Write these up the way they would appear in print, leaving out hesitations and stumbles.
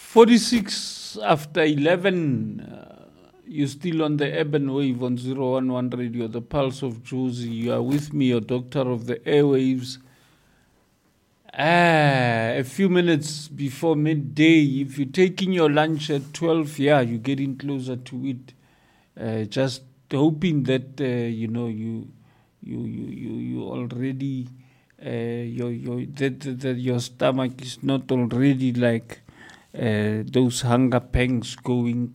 46 after 11. You're still on the urban wave on 011 Radio, the pulse of Jozi. You are with me, your doctor of the airwaves. A few minutes before midday. If you're taking your lunch at 12, you're getting closer to it. Just hoping that you already that your stomach is not already like those hunger pangs going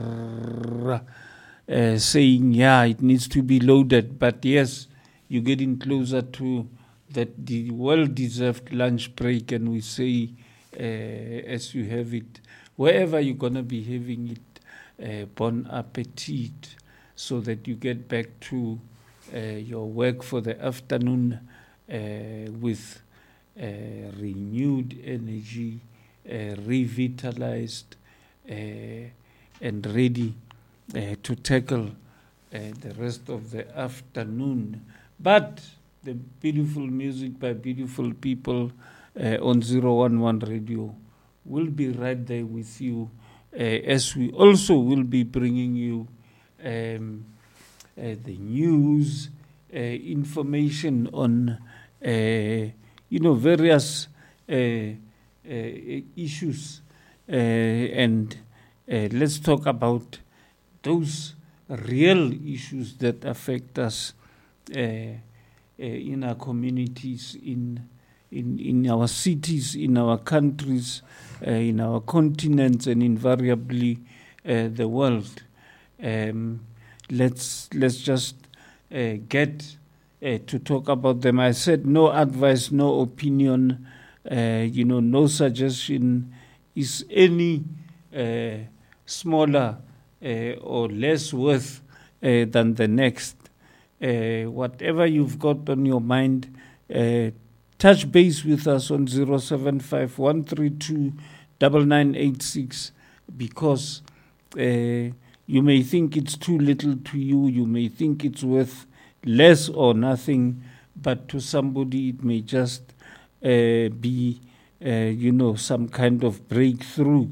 saying it needs to be loaded. But yes, you're getting closer to that the well-deserved lunch break, and we say as you have it, wherever you're gonna be having it, bon appetit, so that you get back to your work for the afternoon with renewed energy, revitalized, and ready to tackle the rest of the afternoon. But the beautiful music by beautiful people on 011 Radio will be right there with you, as we also will be bringing you the news, information on various issues, and let's talk about those real issues that affect us in our communities, in our cities, in our countries, in our continents, and invariably the world. Let's just get to talk about them. I said no advice, no opinion, no suggestion is any smaller or less worth than the next. Whatever you've got on your mind, touch base with us on 075-132-9986, because you may think it's too little to you, you may think it's worth less or nothing, but to somebody it may just be, some kind of breakthrough,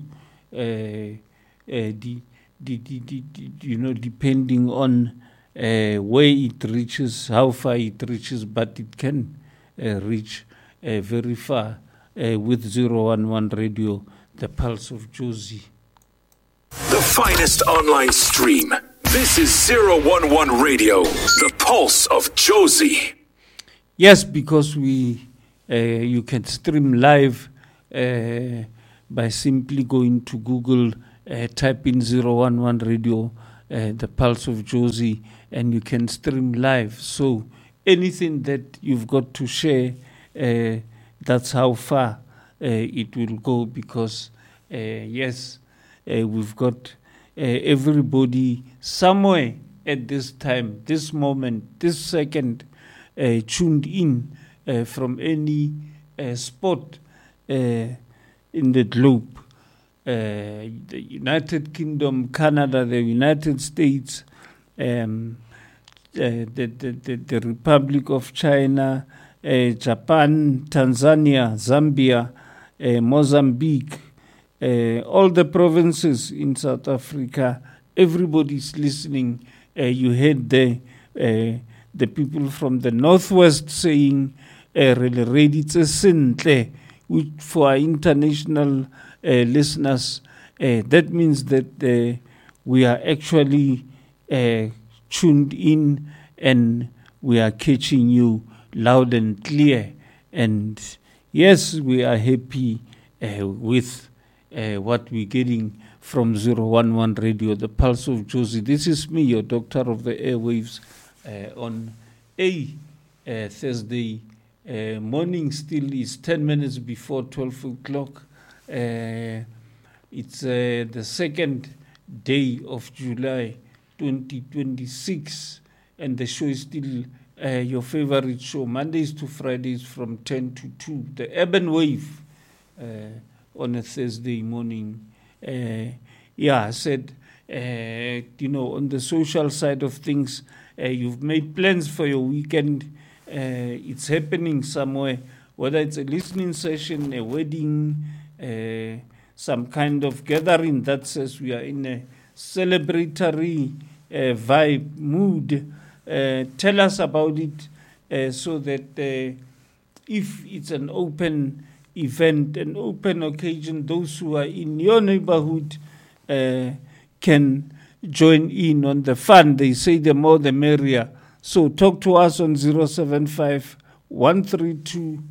depending on where it reaches, how far it reaches, but it can reach very far with 011 Radio, the pulse of Jozi. The finest online stream. This is 011 Radio, the pulse of Jozi. Yes, because you can stream live by simply going to Google, type in 011 Radio, the pulse of Jozi, and you can stream live. So anything that you've got to share, that's how far it will go, because we've got everybody somewhere at this time, this moment, this second, tuned in from any spot in the globe. The United Kingdom, Canada, the United States, the Republic of China, Japan, Tanzania, Zambia, Mozambique, all the provinces in South Africa, everybody's listening. You heard the people from the northwest saying, ready to sentle, which for our international listeners, that means that we are actually tuned in and we are catching you loud and clear. And yes, we are happy with what we're getting from 011 Radio, the pulse of Jozi. This is me, your doctor of the airwaves, on a Thursday morning. Still is 10 minutes before 12 o'clock. It's the second day of July 2026, and the show is still your favorite show, Mondays to Fridays from 10 to 2, the Urban Wave, on a Thursday morning. I said, on the social side of things, you've made plans for your weekend. It's happening somewhere, whether it's a listening session, a wedding, some kind of gathering that says we are in a celebratory vibe, mood, tell us about it so that if it's an open event, an open occasion, those who are in your neighborhood can join in on the fun. They say the more the merrier. So talk to us on 075 132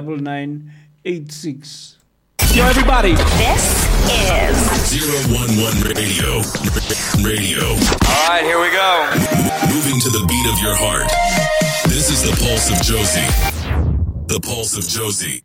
9986. Yo, everybody. This is 011 Radio. All right, here we go. Moving to the beat of your heart. This is the Pulse of Josie. The Pulse of Josie.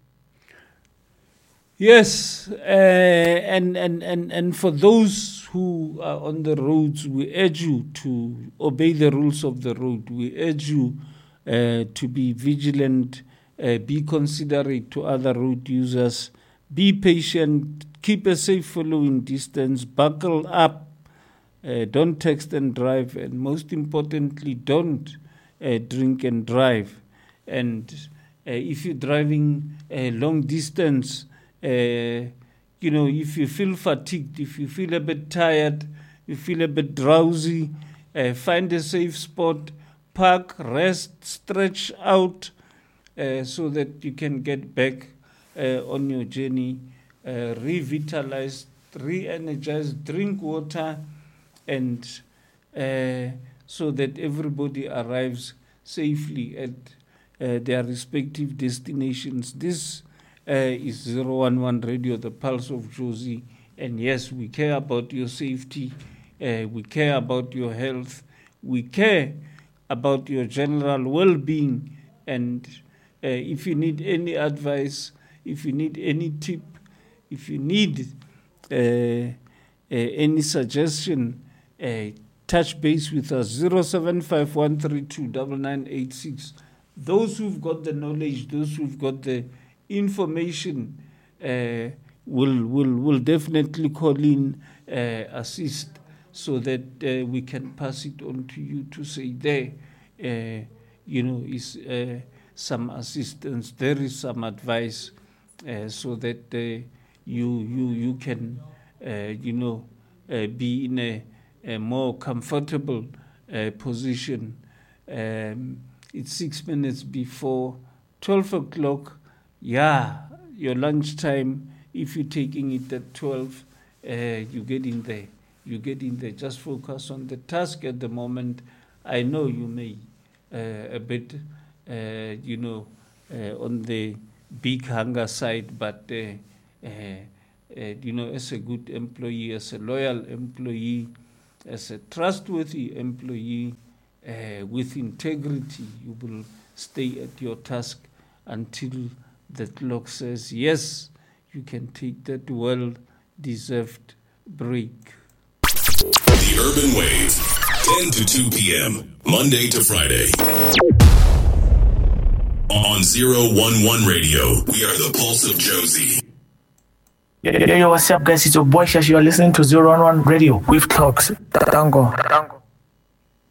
Yes, and for those who are on the roads, we urge you to obey the rules of the road. We urge you to be vigilant, be considerate to other road users, be patient, keep a safe following distance, buckle up, don't text and drive, and most importantly, don't drink and drive. And if you're driving a long distance, if you feel fatigued, if you feel a bit tired, you feel a bit drowsy, find a safe spot, park, rest, stretch out, so that you can get back on your journey, revitalized, re-energized, drink water, and so that everybody arrives safely at their respective destinations. This is 011 Radio, the Pulse of Josie. And yes, we care about your safety. We care about your health. We care about your general well-being. And if you need any advice, if you need any tip, if you need any suggestion, touch base with us, 075 132 9986. Those who've got the knowledge, those who've got the information will definitely call in, assist, so that we can pass it on to you to say there, is some assistance, there is some advice, so that you can, be in a more comfortable position. It's 6 minutes before 12 o'clock. Yeah, your lunchtime, if you're taking it at 12, you get in there. You get in there. Just focus on the task at the moment. I know you may a bit, on the big hunger side, but, as a good employee, as a loyal employee, as a trustworthy employee, with integrity, you will stay at your task until the clock says, yes, you can take that well-deserved break. The Urban Wave, 10 to 2 p.m., Monday to Friday. On 011 Radio, we are the Pulse of Josie. Yo, what's up, guys? It's your boy Shash. You are listening to 011 Radio with Clocks. Tango.